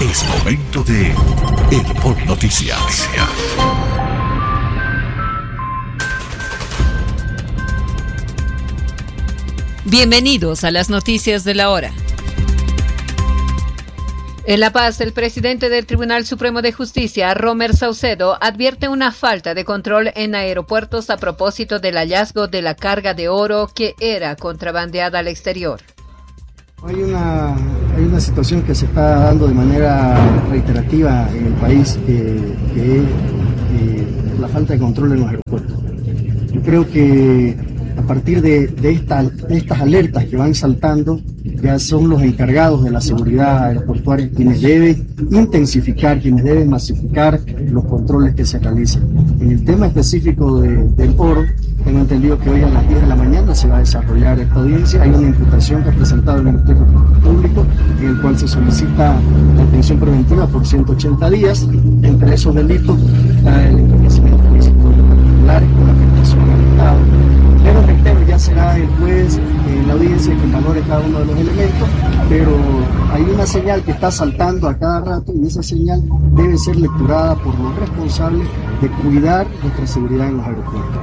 Es momento de Herbol Noticias. Bienvenidos a las noticias de la hora. En La Paz, el presidente del Tribunal Supremo de Justicia, Romer Saucedo, advierte una falta de control en aeropuertos a propósito del hallazgo de la carga de oro que era contrabandeada al exterior. Hay una situación que se está dando de manera reiterativa en el país, que es la falta de control en los aeropuertos. Yo creo que a partir de estas alertas que van saltando, ya son los encargados de la seguridad aeroportuaria quienes deben intensificar, quienes deben masificar los controles que se realizan. En el tema específico del oro, tengo entendido que hoy a las 10 de la mañana se va a desarrollar esta audiencia. Hay una imputación que ha presentado el Ministerio Público en el cual se solicita la atención preventiva por 180 días. Entre esos delitos está el enriquecimiento ilícito de particulares con afectación al Estado. Pero el tema ya será el juez en la audiencia que valore cada uno de los elementos, pero hay una señal que está saltando a cada rato y esa señal debe ser lecturada por los responsables de cuidar nuestra seguridad en los aeropuertos.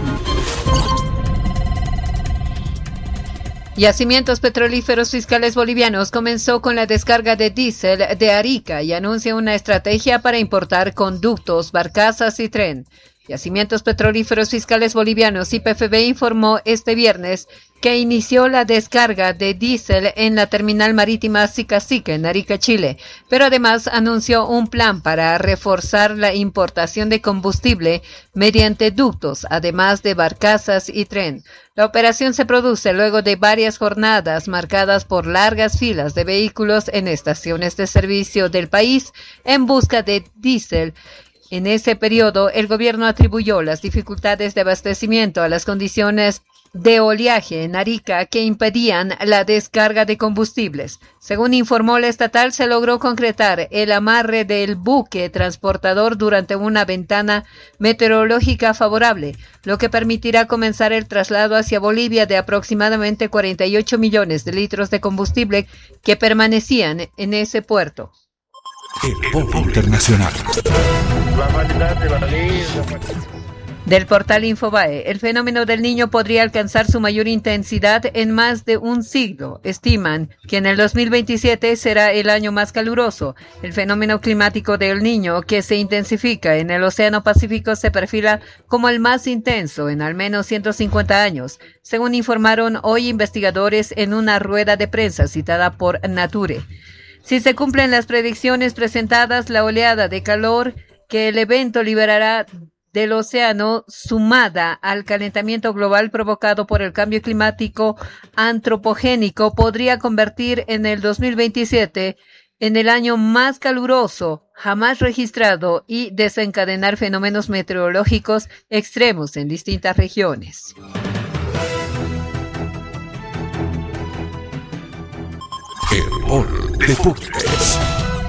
Yacimientos Petrolíferos Fiscales Bolivianos comenzó con la descarga de diésel de Arica y anuncia una estrategia para importar conductos, barcazas y tren. Yacimientos Petrolíferos Fiscales Bolivianos, YPFB, informó este viernes que inició la descarga de diésel en la terminal marítima Sicacique, en Arica, Chile, pero además anunció un plan para reforzar la importación de combustible mediante ductos, además de barcazas y tren. La operación se produce luego de varias jornadas marcadas por largas filas de vehículos en estaciones de servicio del país en busca de diésel. En ese periodo, el gobierno atribuyó las dificultades de abastecimiento a las condiciones de oleaje en Arica que impedían la descarga de combustibles. Según informó la estatal, se logró concretar el amarre del buque transportador durante una ventana meteorológica favorable, lo que permitirá comenzar el traslado hacia Bolivia de aproximadamente 48 millones de litros de combustible que permanecían en ese puerto. Herbol Internacional. Del portal Infobae, el fenómeno del Niño podría alcanzar su mayor intensidad en más de un siglo. Estiman que en el 2027 será el año más caluroso. El fenómeno climático del Niño, que se intensifica en el Océano Pacífico, se perfila como el más intenso en al menos 150 años, según informaron hoy investigadores en una rueda de prensa citada por Nature. Si se cumplen las predicciones presentadas, la oleada de calor que el evento liberará del océano, sumada al calentamiento global provocado por el cambio climático antropogénico, podría convertir en el 2027 en el año más caluroso jamás registrado y desencadenar fenómenos meteorológicos extremos en distintas regiones. Herbol Deportes.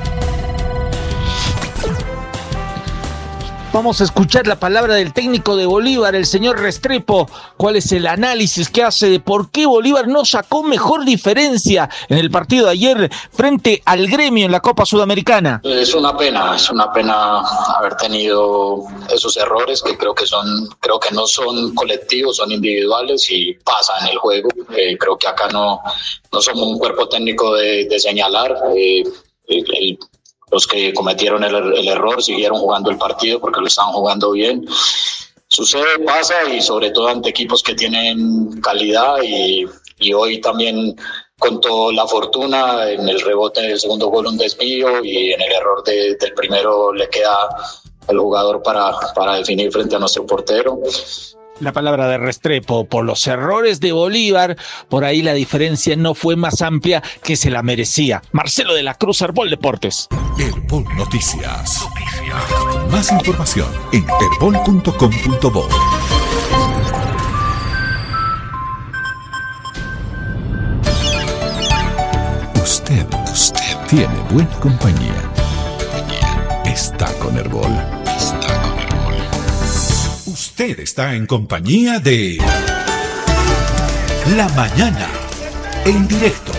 Vamos a escuchar la palabra del técnico de Bolívar, el señor Restrepo. ¿Cuál es el análisis que hace de por qué Bolívar no sacó mejor diferencia en el partido de ayer frente al Gremio en la Copa Sudamericana? Es una pena haber tenido esos errores que creo que no son colectivos, son individuales y pasa en el juego. Creo que acá no somos un cuerpo técnico de señalar. Los que cometieron el error siguieron jugando el partido porque lo estaban jugando bien. Sucede, pasa y sobre todo ante equipos que tienen calidad y hoy también contó la fortuna en el rebote del segundo gol, un desvío, y en el error del primero le queda el jugador para definir frente a nuestro portero. La palabra de Restrepo, por los errores de Bolívar, por ahí la diferencia no fue más amplia que se la merecía. Marcelo de la Cruz, Herbol Deportes. Herbol Noticias. Más información en herbol.com.bo. Usted tiene buena compañía. Está con Herbol. Usted está en compañía de La Mañana, en directo.